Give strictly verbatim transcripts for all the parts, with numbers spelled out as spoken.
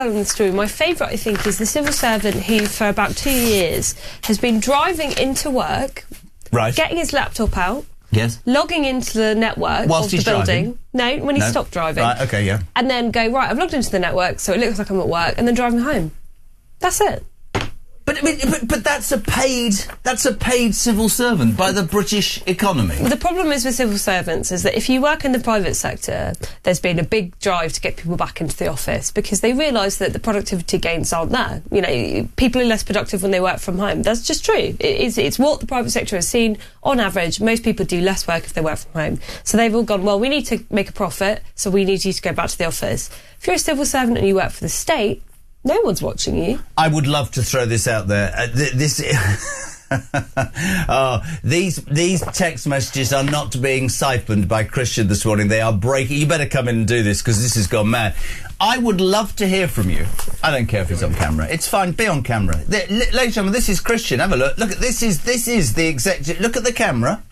The story. My favourite, I think, is the civil servant who, for about two years, has been driving into work, right, getting his laptop out, yes, logging into the network whilst of he's the building. Driving? No, when he no. stopped driving. Right, okay, yeah. And then go, right, I've logged into the network, so it looks like I'm at work, and then driving home. That's it. But, I mean, but but that's a paid that's a paid civil servant by the British economy. The problem is with civil servants is that if you work in the private sector, there's been a big drive to get people back into the office because they realise that the productivity gains aren't there. You know, people are less productive when they work from home. That's just true. It is, it's what the private sector has seen. On average, most people do less work if they work from home. So they've all gone, well, we need to make a profit, so we need you to go back to the office. If you're a civil servant and you work for the state, no one's watching you. I would love to throw this out there. Uh, th this, oh, these these text messages are not being siphoned by Christian this morning. They are breaking. You better come in and do this because this has gone mad. I would love to hear from you. I don't care if it's on camera. It's fine. Be on camera. The, ladies and gentlemen, this is Christian. Have a look. Look at this. Is this is the executive? Look at the camera.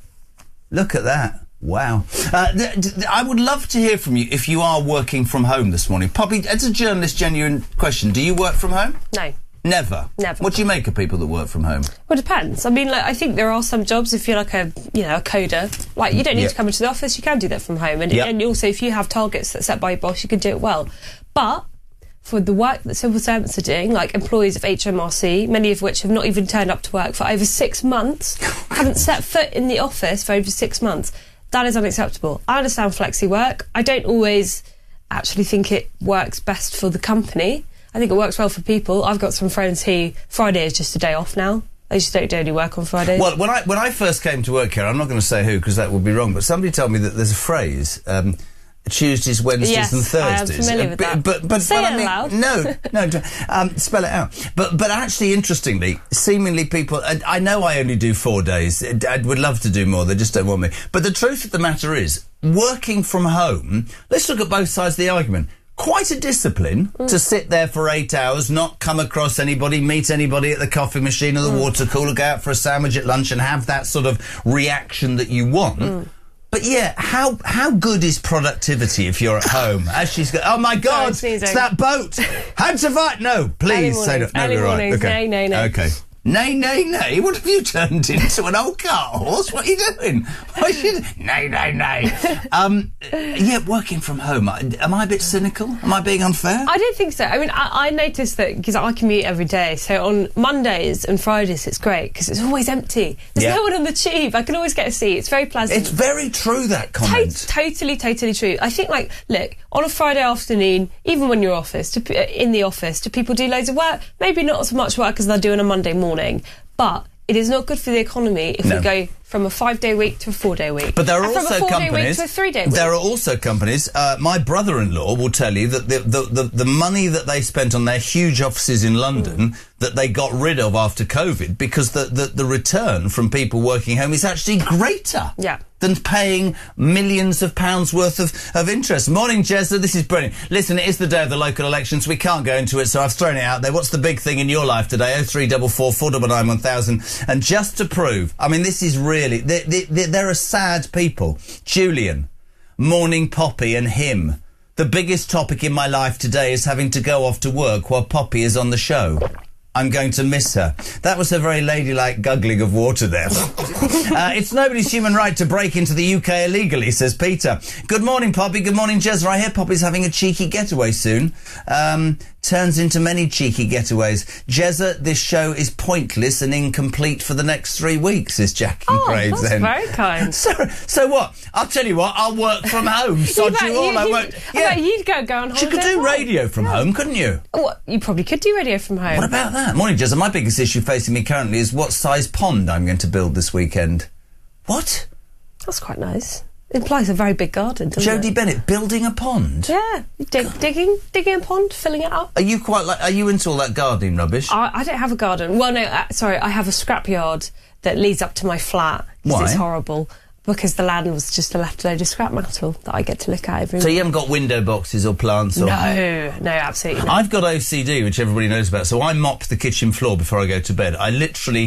Look at that. Wow. Uh, th th I would love to hear from you if you are working from home this morning. Poppy, as a journalist, genuine question. Do you work from home? No. Never? Never. What do you make of people that work from home? Well, it depends. I mean, like, I think there are some jobs, if you're like a, you know, a coder, like, you don't need yep. to come into the office, you can do that from home. And, yep. and also, if you have targets that's set by your boss, you can do it well. But for the work that civil servants are doing, like employees of H M R C, many of which have not even turned up to work for over six months, haven't set foot in the office for over six months, that is unacceptable. I understand flexi work. I don't always actually think it works best for the company. I think it works well for people. I've got some friends who Friday is just a day off now. They just don't do any work on Fridays. Well, when I when I first came to work here, I'm not going to say who because that would be wrong, but somebody told me that there's a phrase, um, Tuesdays, Wednesdays yes, and Thursdays. I am familiar with that. But, but, Say but it I mean, aloud. No, no, um, spell it out. But but actually, interestingly, seemingly people, I, I know I only do four days. I would love to do more. They just don't want me. But the truth of the matter is, working from home, let's look at both sides of the argument. Quite a discipline mm. to sit there for eight hours, not come across anybody, meet anybody at the coffee machine or the mm. water cooler, go out for a sandwich at lunch and have that sort of reaction that you want. Mm. But yeah, how how good is productivity if you're at home? As she's go, oh my God, Sorry, it's that boat. How to fight? No, please say no. No, you're right. Okay. No, no, no. Okay. Nay, nay, nay. What have you turned into, an old cart horse? What are you doing? What are you doing? Nay, nay, nay. Um, yeah, working from home. Am I a bit cynical? Am I being unfair? I don't think so. I mean, I, I noticed that because I commute every day. So on Mondays and Fridays, it's great because it's always empty. There's yeah. no one on the tube. I can always get a seat. It's very pleasant. It's very true, that comment. To totally, totally true. I think, like, look, on a Friday afternoon, even when you're office, to, in the office, do people do loads of work? Maybe not as much work as they'll do on a Monday morning. But it is not good for the economy if no. we go from a five-day week to a four-day week. But there are and also from a four-day companies. Week to a three-day week. There are also companies. Uh, my brother-in-law will tell you that the, the the the money that they spent on their huge offices in London mm. that they got rid of after COVID because the the, the return from people working home is actually greater. Yeah. Than paying millions of pounds worth of, of interest. Morning, Jezza. This is brilliant. Listen, it is the day of the local elections. We can't go into it, so I've thrown it out there. What's the big thing in your life today? oh three four four, four nine nine, one thousand. And just to prove, I mean, this is really... They, they, they, there are sad people. Julian, Morning Poppy and him. The biggest topic in my life today is having to go off to work while Poppy is on the show. I'm going to miss her. That was a very ladylike guggling of water there. uh, it's nobody's human right to break into the U K illegally, says Peter. Good morning, Poppy. Good morning, Jezza. I hear Poppy's having a cheeky getaway soon. Um, turns into many cheeky getaways. Jezza, this show is pointless and incomplete for the next three weeks, is Jackie oh, Graves. that's then. very kind. So, so what? I'll tell you what, I'll work from home. Sod you all. I won't. Yeah. I bet you'd go, go on holiday. You could do radio from yeah. home, couldn't you? What? You probably could do radio from home. What about that? Morning, Jezza. My biggest issue facing me currently is what size pond I'm going to build this weekend. What? That's quite nice. It implies a very big garden, doesn't Jodie it? Bennett building a pond. Yeah, Dig, digging, digging a pond, filling it up. Are you quite like? Are you into all that gardening rubbish? I, I don't have a garden. Well, no, uh, sorry, I have a scrapyard that leads up to my flat. Why? It's horrible because the land was just a left load of scrap metal that I get to look at every. So you haven't got window boxes or plants? Or... No, no, absolutely not. I've got O C D, which everybody knows about. So I mop the kitchen floor before I go to bed. I literally.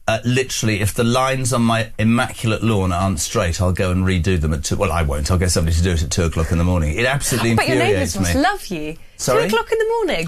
Uh, literally, if the lines on my immaculate lawn aren't straight, I'll go and redo them at two. Well, I won't. I'll get somebody to do it at two o'clock in the morning. It absolutely But your infuriates neighbours me. must love you. Sorry? Two o'clock in the morning.